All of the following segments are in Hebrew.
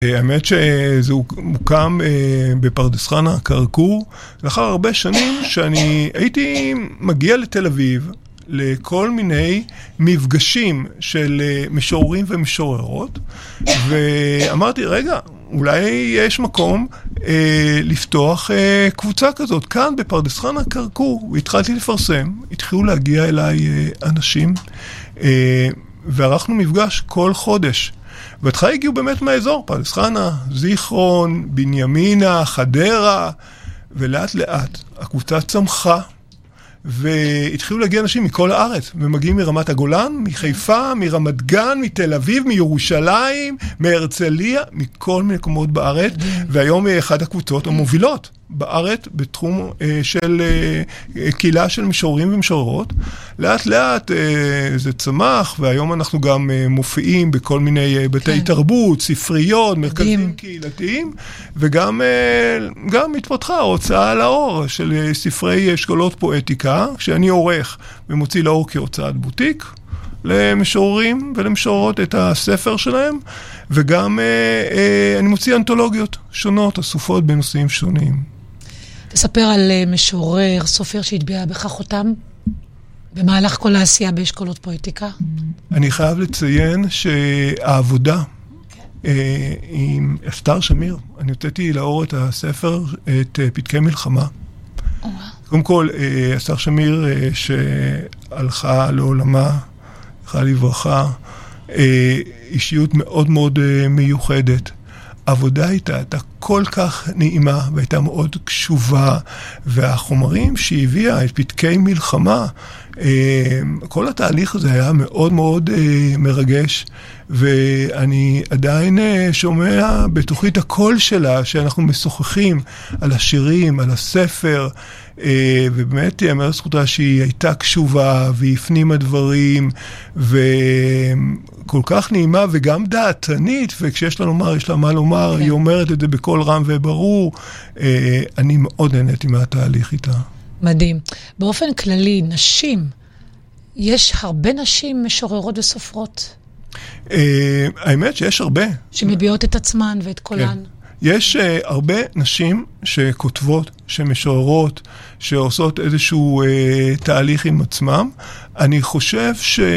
האמת שזה מוקם בפרדס חנה, קרקור, לאחר הרבה שנים שאני הייתי מגיע לתל אביב לכל מיני מפגשים של משוררים ומשוררות, ואמרתי, רגע, אולי יש מקום לפתוח קבוצה כזאת, כאן בפרדס חנה, קרקור, והתחלתי לפרסם, התחילו להגיע אליי אנשים, וערכנו מפגש כל חודש. בהתחלה הגיעו באמת מהאזור, פרדס חנה, זיכרון, בנימינה, חדרה, ולאט לאט הקבוצה צמחה, והתחילו להגיע אנשים מכל הארץ, ומגיעים מרמת הגולן, מחיפה, מרמת גן, מתל אביב, מירושלים, מהרצליה, מכל מיני מקומות בארץ, והיום היא אחת הקבוצות המובילות בארץ בתחום של קהילה של משוררים ומשוררות. לאט לאט זה צמח, והיום אנחנו גם מופיעים בכל מיני בתי תרבות, ספריות, מרכזים קהילתיים, וגם התפתחה ההוצאה לאור של ספרי אשכולות פואטיקה, שאני עורך ומוציא לאור כהוצאת בוטיק, למשוררים ולמשוררות את הספר שלהם, וגם אני מוציא אנתולוגיות שונות, אסופות בנושאים שונים. תספר על משורר, סופר שהטביע בכך אותם, במהלך כל העשייה באשכולות פואטיקה. אני חייב לציין שהעבודה עם אסתר שמיר, אני הוצאתי לאור את הספר, את פתקי מלחמה. קודם כל, אסתר שמיר שהלכה לעולמה, הלכה לברכה, אישיות מאוד מאוד מיוחדת. העבודה הייתה כל כך נעימה, והייתה מאוד קשובה, והחומרים שהביאה, את פתקי מלחמה, כל התהליך הזה היה מאוד מאוד מרגש, ואני עדיין שומע בתוכית הקול שלה, שאנחנו משוחחים על השירים, על הספר, ובאמת יאמר לזכותה שהיא הייתה קשובה, והיא הפנימה דברים, וכל כך נעימה, וגם דעתנית, וכשיש לה לומר, יש לה מה לומר, היא אומרת את זה בכל רם וברור. אני מאוד נהניתי מהתהליך איתה. מדהים. באופן כללי, נשים, יש הרבה נשים משוררות וסופרות? האמת שיש הרבה. שמביעות את עצמן ואת קולן. יש הרבה נשים שכותבות, שמשוררות, שעושות איזשהו תהליך עם עצמם. אני חושב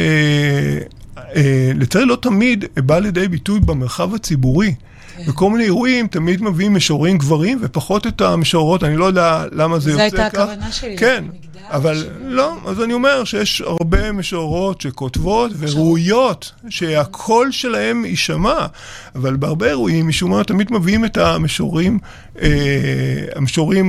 לצערי לא תמיד בא לידי ביטוי במרחב הציבורי. בכל מיני אירועים תמיד מביאים משוררים גברים ופחות את המשוררות, אני לא יודע למה זה יוצא כך. זו הייתה הכוונה שלי. כן, אבל לא, אז אני אומר שיש הרבה משוררות שכותבות וראויות, שהקול שלהם יישמע, אבל בהרבה אירועים משום מה תמיד מביאים את המשוררים, המשוררים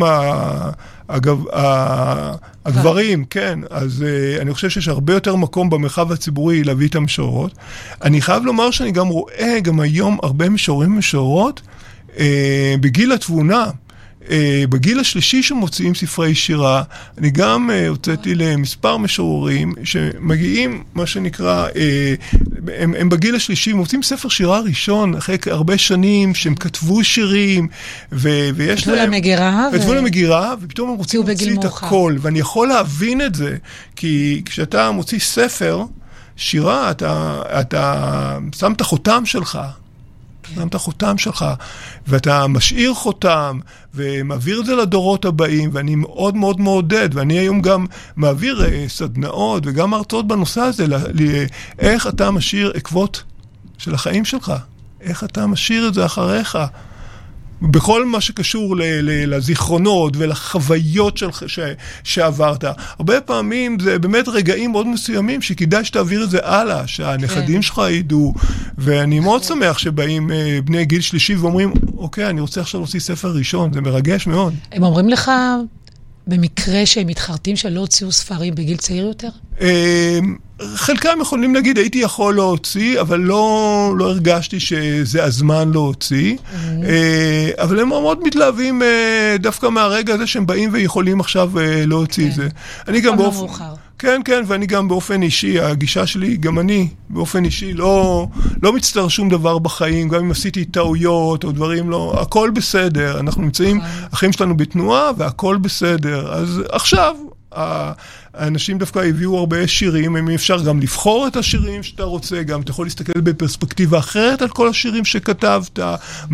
הגברים, כן, אז אני חושב שיש הרבה יותר מקום במרחב הציבורי להביא את המשוררות. אני חייב לומר שאני גם רואה גם היום הרבה משוררים ומשוררות בגיל התבונה, בגיל השלישי שמוציאים ספרי שירה. אני גם הוצאתי למספר משוררים שמגיעים, מה שנקרא, הם בגיל השלישי, מוצאים ספר שירה ראשון, אחרי הרבה שנים שהם כתבו שירים, ויש להם... כתבו למגירה, ופתאום הם רוצים להוציא את הכל, ואני יכול להבין את זה, כי כשאתה מוציא ספר שירה, אתה שם את החותם שלך, שם את החותם שלך, ואתה משאיר חותם, ומעביר את זה לדורות הבאים, ואני מאוד מאוד מעודד, ואני היום גם מעביר סדנאות, וגם הרצאות בנושא הזה, איך אתה משאיר עקבות של החיים שלך, איך אתה משאיר את זה אחריך, בכל מה שקשור לזיכרונות ולחוויות שעברת. הרבה פעמים זה באמת רגעים מאוד מסוימים שכדאי שתעביר את זה הלאה, שהנכדים שלך ידעו, ואני מאוד שמח שבאים בני גיל שלישי ואומרים, אוקיי, אני רוצה עכשיו להוציא ספר ראשון, זה מרגש מאוד. הם אומרים לך במקרה שהם מתחרטים שלא הוציאו ספרים בגיל צעיר יותר? חלקם יכולים להגיד, הייתי יכול להוציא, אבל לא הרגשתי שזה הזמן להוציא. אבל הם מאוד מתלהבים דווקא מהרגע הזה שהם באים ויכולים עכשיו להוציא זה. אני גם כן, ואני גם באופן אישי, הגישה שלי, גם אני באופן אישי, לא מצטער שום דבר בחיים, גם אם עשיתי טעויות או דברים לא, הכל בסדר. אנחנו נמצאים, החיים שלנו בתנועה והכל בסדר. אז עכשיו האנשים דווקא הביאו הרבה שירים, אם אפשר גם לבחור את השירים שאתה רוצה, גם אתה יכול להסתכל בפרספקטיבה אחרת על כל השירים שכתבת,